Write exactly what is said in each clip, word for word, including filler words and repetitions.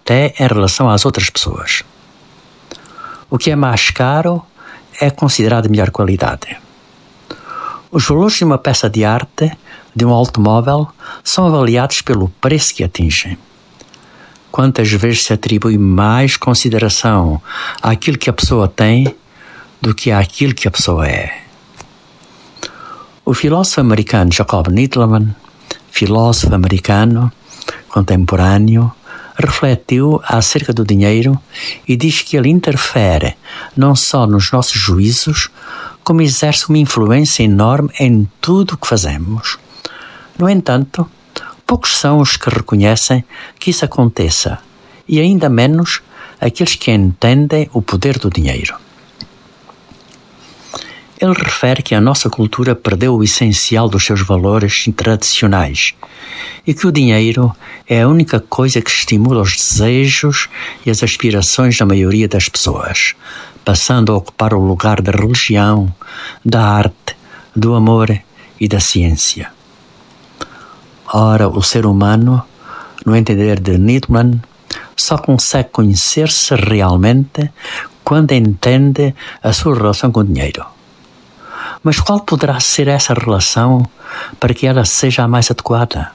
até em relação às outras pessoas. O que é mais caro é considerado de melhor qualidade. Os valores de uma peça de arte, de um automóvel, são avaliados pelo preço que atingem. Quantas vezes se atribui mais consideração àquilo que a pessoa tem do que àquilo que a pessoa é? O filósofo americano Jacob Needleman, filósofo americano contemporâneo, refletiu acerca do dinheiro e diz que ele interfere não só nos nossos juízos, como exerce uma influência enorme em tudo o que fazemos. No entanto, poucos são os que reconhecem que isso aconteça, e ainda menos aqueles que entendem o poder do dinheiro. Ele refere que a nossa cultura perdeu o essencial dos seus valores tradicionais e que o dinheiro é a única coisa que estimula os desejos e as aspirações da maioria das pessoas, passando a ocupar o lugar da religião, da arte, do amor e da ciência. Ora, o ser humano, no entender de Needleman, só consegue conhecer-se realmente quando entende a sua relação com o dinheiro. Mas qual poderá ser essa relação para que ela seja a mais adequada?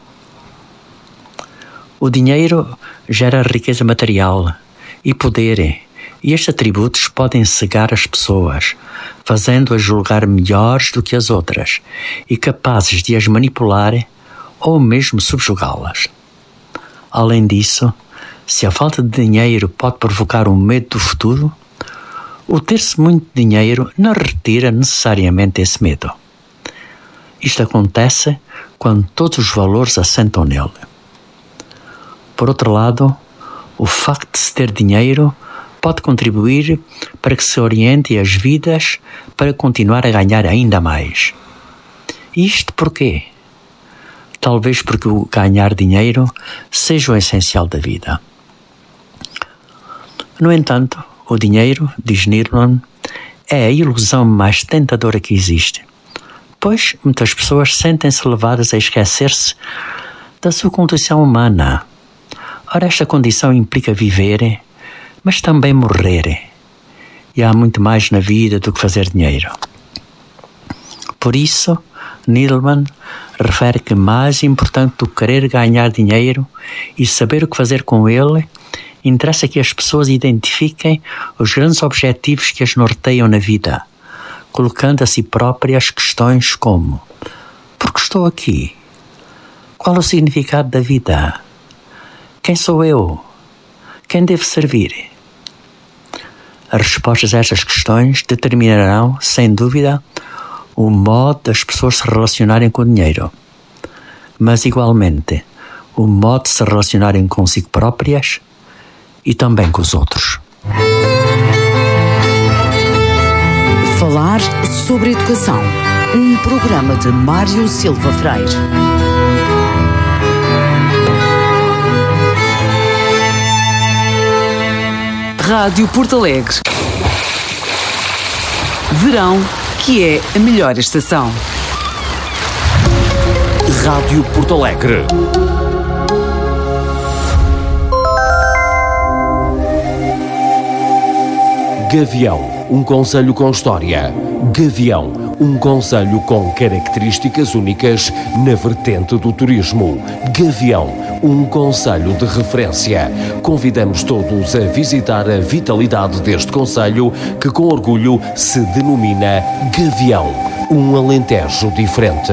O dinheiro gera riqueza material e poder, e estes atributos podem cegar as pessoas, fazendo-as julgar melhores do que as outras e capazes de as manipular ou mesmo subjugá-las. Além disso, se a falta de dinheiro pode provocar um medo do futuro, o ter-se muito dinheiro não retira necessariamente esse medo. Isto acontece quando todos os valores assentam nele. Por outro lado, o facto de se ter dinheiro pode contribuir para que se oriente as vidas para continuar a ganhar ainda mais. Isto porquê? Talvez porque o ganhar dinheiro seja o essencial da vida. No entanto, o dinheiro, diz Needleman, é a ilusão mais tentadora que existe, pois muitas pessoas sentem-se levadas a esquecer-se da sua condição humana. Ora, esta condição implica viver, mas também morrer, e há muito mais na vida do que fazer dinheiro. Por isso, Needleman refere que mais importante do que querer ganhar dinheiro e saber o que fazer com ele, interessa que as pessoas identifiquem os grandes objetivos que as norteiam na vida, colocando a si próprias questões como: por que estou aqui? Qual o significado da vida? Quem sou eu? Quem devo servir? As respostas a estas questões determinarão, sem dúvida, o modo das pessoas se relacionarem com o dinheiro, mas igualmente o modo de se relacionarem consigo próprias e também com os outros. Falar sobre Educação, um programa de Mário Silva Freire. Rádio Porto Alegre. Verão, que é a melhor estação. Rádio Porto Alegre. Gavião, um concelho com história. Gavião, um concelho com características únicas na vertente do turismo. Gavião, um concelho de referência. Convidamos todos a visitar a vitalidade deste concelho que com orgulho se denomina Gavião, um Alentejo diferente.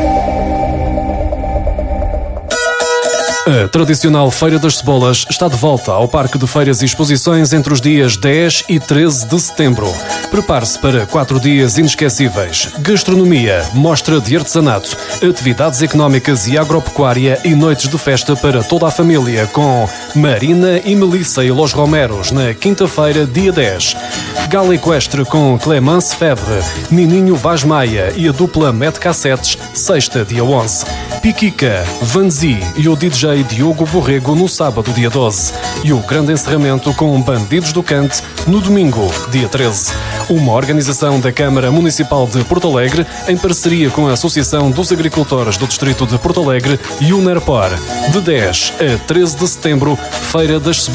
A tradicional Feira das Cebolas está de volta ao Parque de Feiras e Exposições entre os dias dez e treze de setembro. Prepare-se para quatro dias inesquecíveis. Gastronomia, mostra de artesanato, atividades económicas e agropecuária e noites de festa para toda a família com Marina e Melissa e Los Romeros na quinta-feira, dia dez. Gala equestre com Clemence Febre, Nininho Vaz Maia e a dupla Met Cassetes, sexta, dia onze. Piquica, Vanzi e o D J Diogo Borrego no sábado, dia doze. E o grande encerramento com Bandidos do Cante no domingo, dia treze. Uma organização da Câmara Municipal de Porto Alegre em parceria com a Associação dos Agricultores do Distrito de Porto Alegre e o NERPOR. De dez a treze de setembro, Feira das Cebolas.